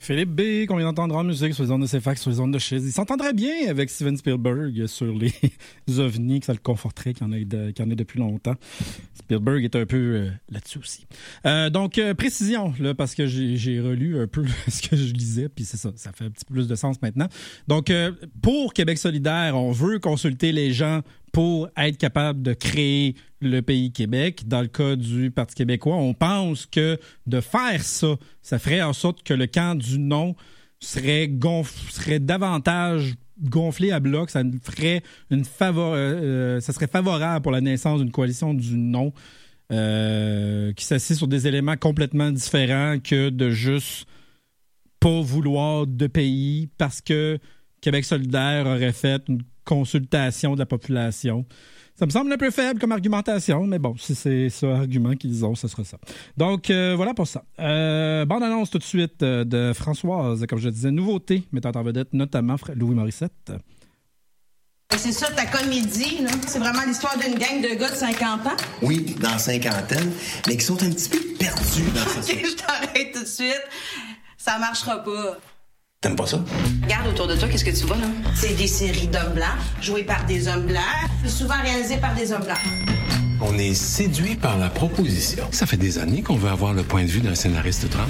Philippe B, qu'on vient d'entendre en musique sur les ondes de CFAX, sur les ondes de Chiz. Il s'entendrait bien avec Steven Spielberg sur les ovnis, que ça le conforterait qu'il y en ait depuis longtemps. Spielberg est un peu là-dessus aussi. Donc, précision, là, parce que j'ai relu un peu ce que je lisais, puis c'est ça fait un petit peu plus de sens maintenant. Donc, pour Québec solidaire, on veut consulter les gens pour être capable de créer le pays Québec. Dans le cas du Parti québécois, on pense que de faire ça, ça ferait en sorte que le camp du non serait davantage gonflé à bloc. Ça ferait ça serait favorable pour la naissance d'une coalition du non qui s'assied sur des éléments complètement différents que de juste pas vouloir de pays parce que Québec solidaire aurait fait une consultation de la population. Ça me semble un peu faible comme argumentation, mais bon, si c'est ça argument qu'ils ont, ce sera ça. Donc, voilà pour ça. Bande annonce tout de suite de Françoise, comme je disais, nouveauté, mettant en vedette notamment Louis Morissette. C'est ça, ta comédie, là. C'est vraiment l'histoire d'une gang de gars de 50 ans? Oui, dans la cinquantaine, mais qui sont un petit peu perdus dans ça. OK, je t'arrête tout de suite. Ça marchera pas. T'aimes pas ça? Regarde autour de toi, qu'est-ce que tu vois, là? C'est des séries d'hommes blancs, jouées par des hommes blancs, souvent réalisées par des hommes blancs. On est séduit par la proposition. Ça fait des années qu'on veut avoir le point de vue d'un scénariste trans.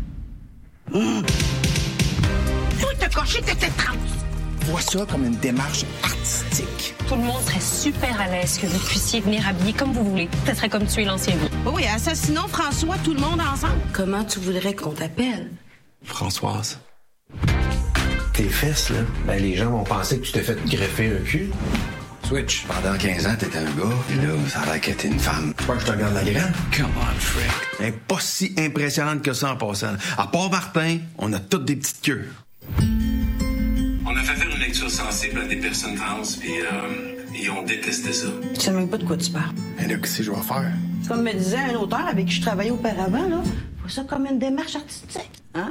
Toi, t'as coché, t'étais trans! Vois ça comme une démarche artistique. Tout le monde serait super à l'aise que vous puissiez venir habiller comme vous voulez. Ça serait comme tuer l'ancien vous. Oui, assassinons François, tout le monde ensemble. Comment tu voudrais qu'on t'appelle? Françoise. Tes fesses, là, ben les gens vont penser que tu t'es fait greffer un cul. Switch. Pendant 15 ans, t'étais un gars, et là, ça a l'air que t'es une femme. Tu crois que je te regarde la graine? Come on, Frick. Elle est pas si impressionnante que ça en passant. À part Martin, on a toutes des petites queues. On a fait faire une lecture sensible à des personnes trans, puis ils ont détesté ça. Tu sais même pas de quoi tu parles. Et là, qu'est-ce que je vais faire? Comme me disait un auteur avec qui je travaillais auparavant, là, faut ça comme une démarche artistique, hein?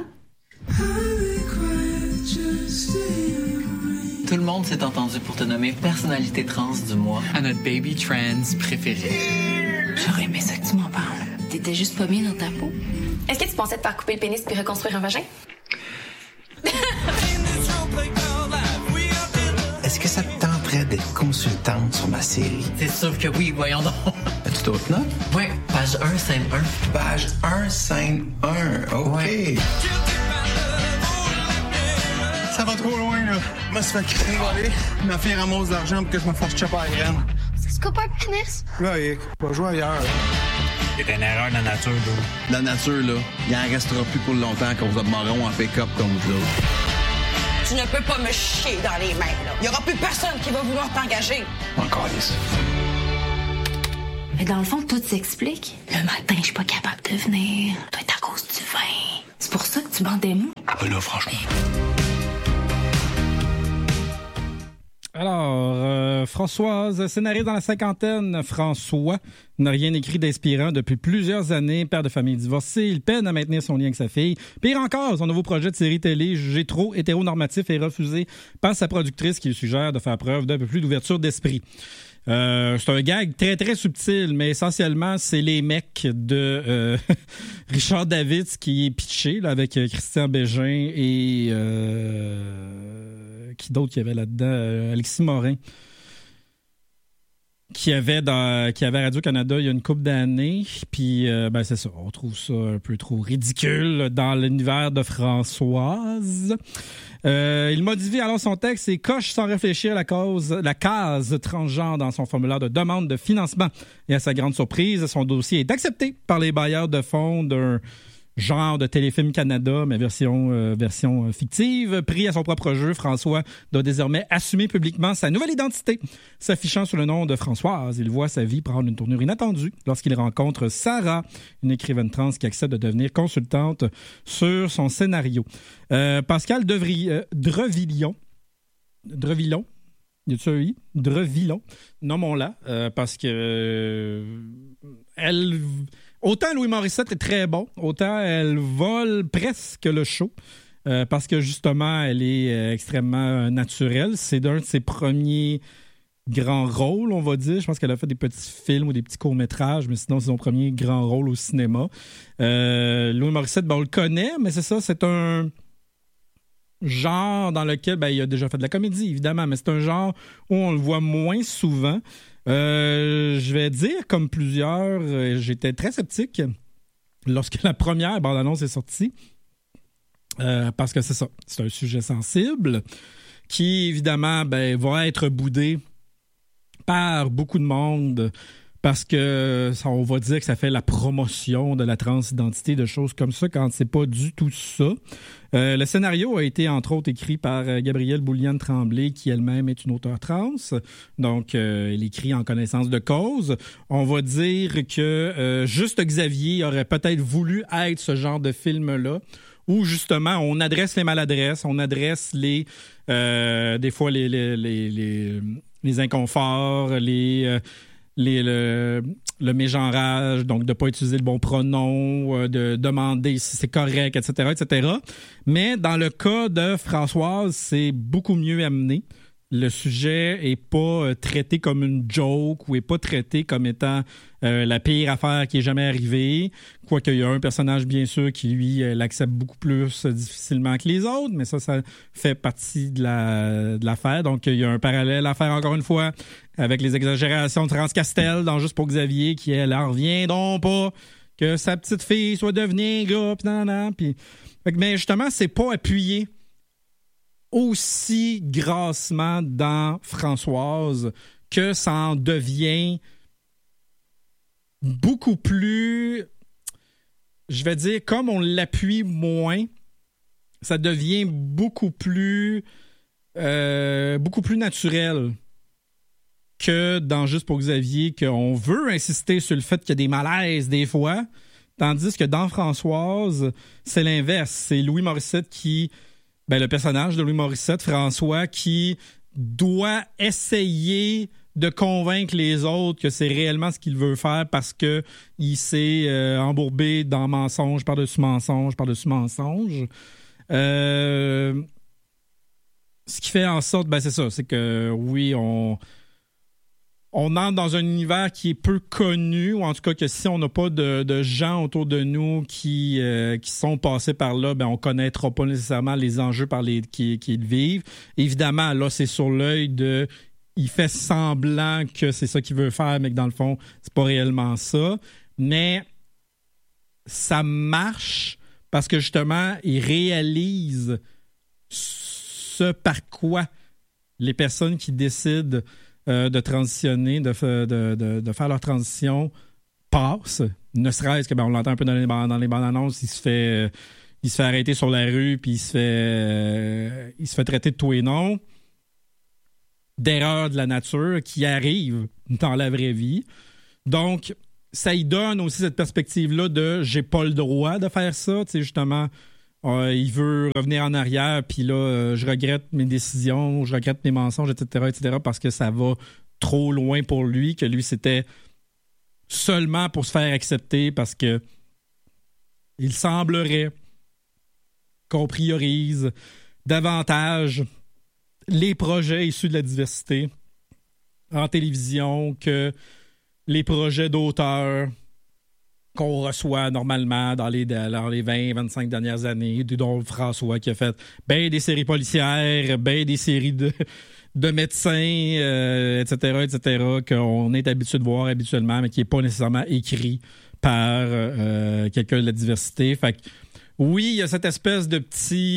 Tout le monde s'est entendu pour te nommer personnalité trans du mois à notre baby trans préféré. J'aurais aimé ça que tu m'en parles. T'étais juste pas bien dans ta peau. Est-ce que tu pensais te faire couper le pénis puis reconstruire un vagin? Est-ce que ça te tenterait d'être consultante sur ma série? C'est sûr que oui, voyons donc. As-tu d'autres notes? Ouais, page 1, scène 1. Page 1, scène 1. OK. Ouais. Ça va trop loin, là. Moi, ça fait rigoler. Ma fille ramasse d'argent pour que je me fasse choper à la graine. Ça se coupe un pénis? Là, Hick, pas jouer ailleurs. C'est une erreur de la nature, d'où? La nature, là, il en restera plus pour longtemps qu'on vous marron en pick-up comme vous autres. Tu ne peux pas me chier dans les mains, là. Il n'y aura plus personne qui va vouloir t'engager. Encore ici. Mais dans le fond, tout s'explique. Le matin, je suis pas capable de venir. Ça doit être à cause du vin. C'est pour ça que tu bandais mou. Ah ben là, franchement. Alors, Françoise, scénariste dans la cinquantaine, François n'a rien écrit d'inspirant depuis plusieurs années. Père de famille divorcé, il peine à maintenir son lien avec sa fille. Pire encore, son nouveau projet de série télé jugé trop hétéronormatif et refusé par sa productrice qui lui suggère de faire preuve d'un peu plus d'ouverture d'esprit. C'est un gag très, très subtil, mais essentiellement, c'est les mecs de Richard Davids qui est pitché là, avec Christian Bégin et qui d'autre qu'il y avait là-dedans? Alexis Morin. Qui avait Radio-Canada il y a une couple d'années. Puis, c'est ça. On trouve ça un peu trop ridicule dans l'univers de Françoise. Il modifie alors son texte et coche sans réfléchir la case transgenre dans son formulaire de demande de financement. Et à sa grande surprise, son dossier est accepté par les bailleurs de fonds d'un genre de Téléfilm Canada, mais version fictive. Pris à son propre jeu, François doit désormais assumer publiquement sa nouvelle identité. S'affichant sous le nom de Françoise, il voit sa vie prendre une tournure inattendue lorsqu'il rencontre Sarah, une écrivaine trans qui accepte de devenir consultante sur son scénario. Pascal Drevillon, y a-tu un I? Drevillon, nommons-la, parce que elle... Autant Louis Morissette est très bon, autant elle vole presque le show parce que justement, elle est extrêmement naturelle. C'est d'un de ses premiers grands rôles, on va dire. Je pense qu'elle a fait des petits films ou des petits courts-métrages, mais sinon, c'est son premier grand rôle au cinéma. Louis Morissette, on le connaît, mais c'est ça, c'est un genre dans lequel il a déjà fait de la comédie, évidemment, mais c'est un genre où on le voit moins souvent. Je vais dire, comme plusieurs, j'étais très sceptique lorsque la première bande-annonce est sortie, parce que c'est ça, c'est un sujet sensible qui, évidemment, va être boudé par beaucoup de monde parce que on va dire que ça fait la promotion de la transidentité, de choses comme ça, quand c'est pas du tout ça. Le scénario a été, entre autres, écrit par Gabrielle Bouliane-Tremblay, qui elle-même est une auteure trans. Donc, elle écrit en connaissance de cause. On va dire que Juste Xavier aurait peut-être voulu être ce genre de film-là, où justement, on adresse les maladresses, on adresse des fois les inconforts, le mégenrage, donc de ne pas utiliser le bon pronom, de demander si c'est correct, etc., etc. Mais dans le cas de Françoise, c'est beaucoup mieux amené. Le sujet est pas traité comme une joke ou est pas traité comme étant la pire affaire qui est jamais arrivée. Quoique il y a un personnage, bien sûr, qui, lui, l'accepte beaucoup plus difficilement que les autres, mais ça fait partie de l'affaire. Donc, il y a un parallèle à faire, encore une fois, avec les exagérations de France Castel dans Juste pour Xavier, qui, elle, en revient donc pas que sa petite fille soit devenue un gars, pis nan. Mais justement, c'est pas appuyé aussi grassement dans Françoise que ça en devient beaucoup plus, je vais dire, comme on l'appuie moins, ça devient beaucoup plus naturel que dans Juste pour Xavier, qu'on veut insister sur le fait qu'il y a des malaises des fois, tandis que dans Françoise, c'est l'inverse. C'est Louis Morissette qui... le personnage de Louis Morissette, François, qui doit essayer de convaincre les autres que c'est réellement ce qu'il veut faire parce que il s'est embourbé dans mensonge par-dessus mensonge par-dessus mensonge. Ce qui fait en sorte, c'est ça, c'est que oui, on entre dans un univers qui est peu connu, ou en tout cas que si on n'a pas de gens autour de nous qui sont passés par là, on ne connaîtra pas nécessairement les enjeux qu'ils vivent. Évidemment, là, c'est sur l'œil de... Il fait semblant que c'est ça qu'il veut faire, mais que dans le fond, c'est pas réellement ça. Mais ça marche parce que justement, il réalise ce par quoi les personnes qui décident de transitionner, de faire leur transition, passe. Ne serait-ce que, on l'entend un peu dans les bandes annonces, il se fait arrêter sur la rue, puis il se fait traiter de tout et non. D'erreurs de la nature qui arrivent dans la vraie vie. Donc, ça y donne aussi cette perspective-là de « j'ai pas le droit de faire ça », tu sais, justement... il veut revenir en arrière, puis là, je regrette mes décisions, je regrette mes mensonges, etc., parce que ça va trop loin pour lui, que lui, c'était seulement pour se faire accepter, parce que il semblerait qu'on priorise davantage les projets issus de la diversité en télévision que les projets d'auteurs qu'on reçoit normalement dans les 20-25 dernières années, dont François qui a fait des séries policières, des séries de médecins, etc., qu'on est habitué de voir habituellement, mais qui n'est pas nécessairement écrit par quelqu'un de la diversité. Fait que, oui, il y a cette espèce de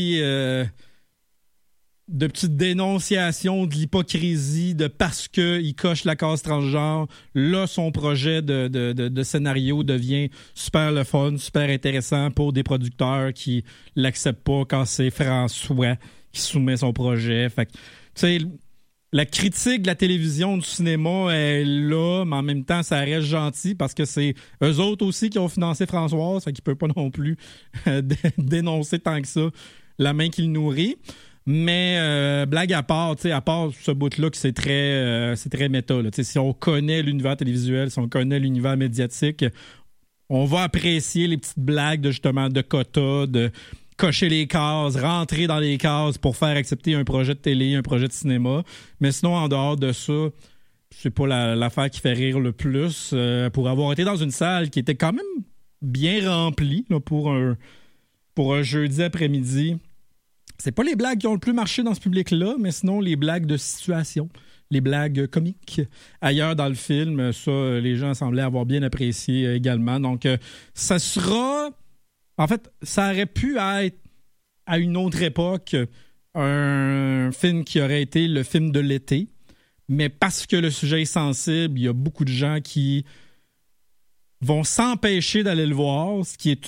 petite dénonciation de l'hypocrisie de parce qu'il coche la case transgenre, là, son projet de scénario devient super le fun, super intéressant pour des producteurs qui l'acceptent pas quand c'est François qui soumet son projet. Fait que, tu sais, la critique de la télévision, du cinéma est là, mais en même temps, ça reste gentil parce que c'est eux autres aussi qui ont financé Françoise, fait qu'ils peuvent pas non plus dénoncer tant que ça la main qu'il nourrit. Mais blague à part ce bout-là que c'est très méta. Là. Si on connaît l'univers télévisuel, si on connaît l'univers médiatique, on va apprécier les petites blagues de quotas, de cocher les cases, rentrer dans les cases pour faire accepter un projet de télé, un projet de cinéma. Mais sinon, en dehors de ça, c'est pas l'affaire qui fait rire le plus. Pour avoir été dans une salle qui était quand même bien remplie là, pour un jeudi après-midi, c'est pas les blagues qui ont le plus marché dans ce public-là, mais sinon les blagues de situation, les blagues comiques ailleurs dans le film, ça, les gens semblaient avoir bien apprécié également. Donc, ça sera... En fait, ça aurait pu être, à une autre époque, un film qui aurait été le film de l'été, mais parce que le sujet est sensible, il y a beaucoup de gens qui vont s'empêcher d'aller le voir, ce qui est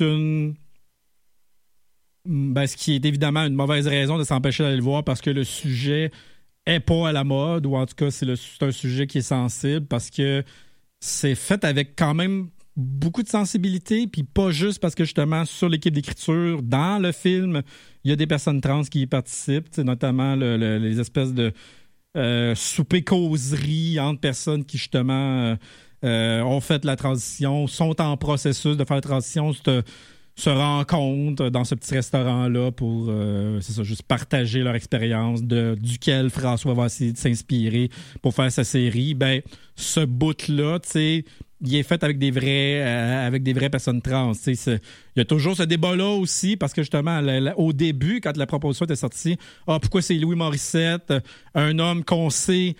évidemment une mauvaise raison de s'empêcher d'aller le voir parce que le sujet est pas à la mode, ou en tout cas, c'est un sujet qui est sensible parce que c'est fait avec quand même beaucoup de sensibilité, puis pas juste parce que justement, sur l'équipe d'écriture, dans le film, il y a des personnes trans qui y participent, notamment les espèces de souper-causeries entre personnes qui justement ont fait la transition, sont en processus de faire la transition, se rencontrent dans ce petit restaurant-là pour, juste partager leur expérience duquel François va essayer de s'inspirer pour faire sa série. Ben, ce bout-là, tu sais, il est fait avec des vraies personnes trans. Il y a toujours ce débat-là aussi, parce que justement, au début, quand la proposition était sortie, pourquoi c'est Louis Morissette, un homme qu'on sait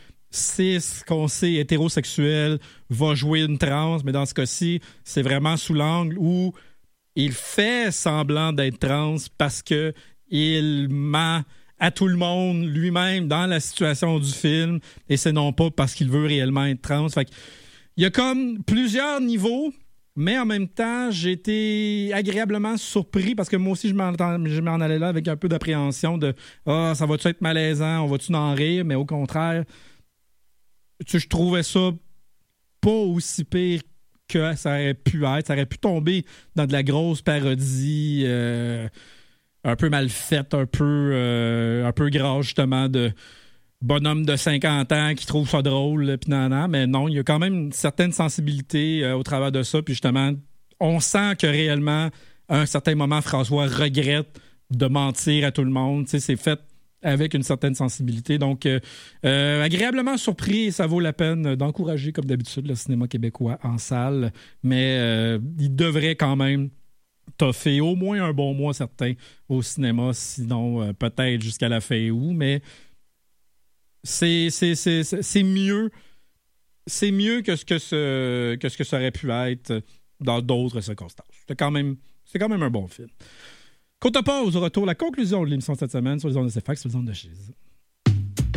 hétérosexuel, va jouer une trans, mais dans ce cas-ci, c'est vraiment sous l'angle où il fait semblant d'être trans parce que il ment à tout le monde lui-même dans la situation du film, et c'est non pas parce qu'il veut réellement être trans. Fait que, il y a comme plusieurs niveaux, mais en même temps, j'ai été agréablement surpris parce que moi aussi, je m'en allais là avec un peu d'appréhension de « Ah, ça va-tu être malaisant? On va-tu en rire? » Mais au contraire, je trouvais ça pas aussi pire que ça aurait pu être. Ça aurait pu tomber dans de la grosse parodie un peu mal faite, un peu grasse, justement, de bonhomme de 50 ans qui trouve ça drôle, puis mais non, il y a quand même une certaine sensibilité au travers de ça, puis justement, on sent que réellement, à un certain moment, François regrette de mentir à tout le monde. Tu sais, c'est fait avec une certaine sensibilité. Donc, agréablement surpris, et ça vaut la peine d'encourager, comme d'habitude, le cinéma québécois en salle, mais il devrait quand même toffer au moins un bon mois certain au cinéma, sinon peut-être jusqu'à la fin août, mais c'est mieux que ce que ça aurait pu être dans d'autres circonstances. C'est quand même un bon film. Courte pause, au retour, la conclusion de l'émission de cette semaine sur les ondes de CFAX, sur les ondes de Chiz.